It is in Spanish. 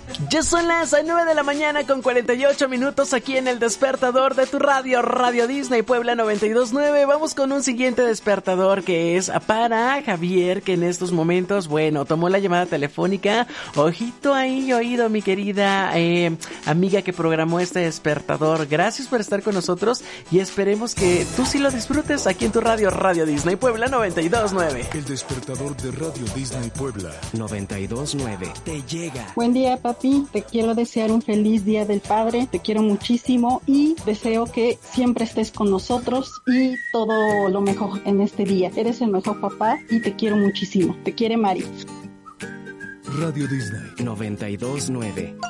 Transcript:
Ya son las 9 de la mañana con 48 minutos aquí en el despertador de tu radio, Radio Disney Puebla 92.9. Vamos con un siguiente despertador que es para Javier, que en estos momentos, bueno, tomó la llamada telefónica. Ojito ahí, oído, mi querida amiga que programó este despertador. Gracias por estar con nosotros y esperemos que tú sí lo disfrutes aquí en tu radio, Radio Disney Puebla 92.9. El despertador de Radio Disney Puebla 92.9 te llega. Buen día, papi. Te quiero desear un feliz Día del Padre. Te quiero muchísimo y deseo que siempre estés con nosotros y todo lo mejor en este día. Eres el mejor papá y te quiero muchísimo. Te quiere Mari. Radio Disney 92.9.